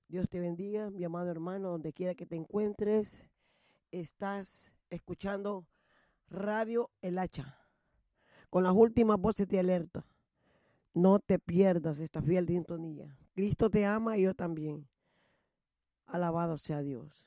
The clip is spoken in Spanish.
Dios te bendiga, mi amado hermano, donde quiera que te encuentres. Estás escuchando Radio El Hacha, con las últimas voces de alerta. No te pierdas esta fiel sintonía. Cristo te ama y yo también. Alabado sea Dios.